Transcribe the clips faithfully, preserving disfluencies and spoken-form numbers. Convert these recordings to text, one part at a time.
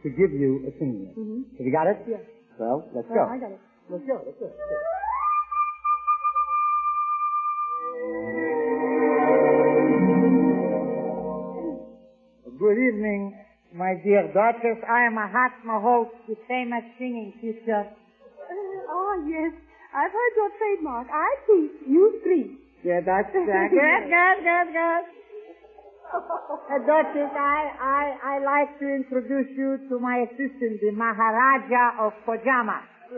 to give you a singing lesson. Mm-hmm. Have you got it? Yeah. Well, let's Oh, go. I got it. Let's go. Let's go. Let's go. Good evening, my dear daughters. I am Mahat Mahal, the famous singing teacher. Oh, yes. I've heard your trademark. I teach, you preach. Yeah, that's uh, good, good, good, good. Uh, daughters, I, I, I like to introduce you to my assistant, the Maharaja of Pajama.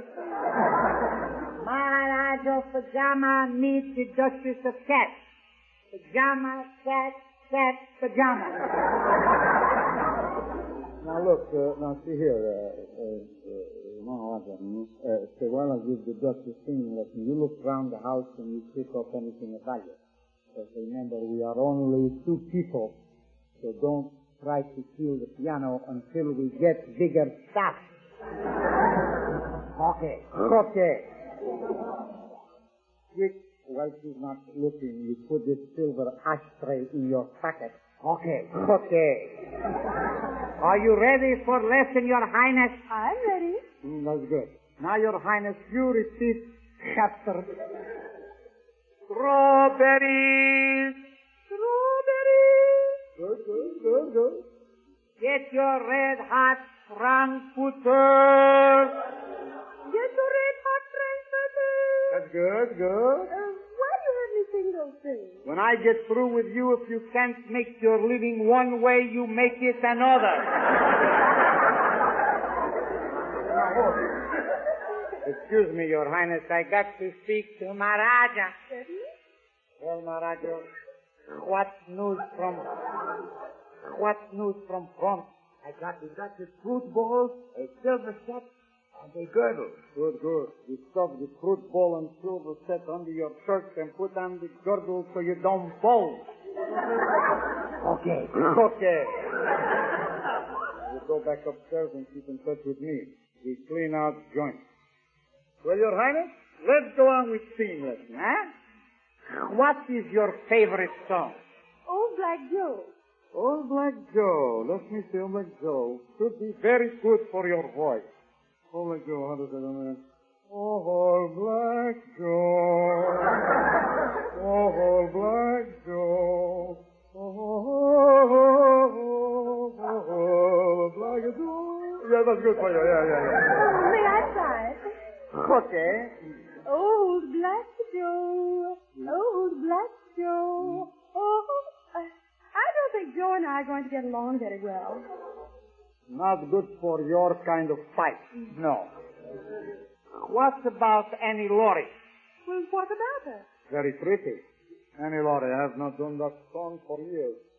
Maharaja of Pajama meets the Duchess of Cat. Pajama, cat, cat, pajama. Now look, uh, now see here, uh, uh, uh, Maharaja, uh, so while I give the Duchess singing lesson, you look around the house and you pick up anything of value. But remember, we are only two people, so don't try to steal the piano until we get bigger stuff. Okay. Okay. Quick, while she's not looking, you put this silver ashtray in your pocket. Okay. Okay. Are you ready for lesson, Your Highness? I'm ready. Mm, that's good. Now, Your Highness, you repeat chapter. Strawberries. Strawberries. Good, good, good, good. Get your red hot frankfurters. Get your red hot frankfurters. That's good, good. Uh, why do you have me sing those things? When I get through with you, if you can't make your living one way, you make it another. Excuse me, Your Highness, I got to speak to Maharaja. Certainly. Well, Maharaja, what news from, what news from front? I got the Duchess fruit bowl, a silver set, and a girdle. Good, good. You stuff the fruit bowl and silver set under your shirt and put on the girdle so you don't fall. Okay. Okay. You go back upstairs and keep in touch with me. We clean out joints. Well, Your Highness, let's go on with singing lesson, huh? What is your favorite song? Old Black Joe. Old Black Joe. Let me see, Old Black Joe. Should be very good for your voice. Old Black Joe, how does that go, man? Oh, Old Black Joe. Oh, Old Black Joe. Oh, Old Black Joe. Yeah, that's good for you. Yeah, yeah, yeah. Oh, may I try it? Okay. Old Black Joe. Old Black Joe. Oh, uh, I don't think Joe and I are going to get along very well. Not good for your kind of fight. No. What about Annie Laurie? Well, what about her? Very pretty. Annie Laurie, I have not done that song for years.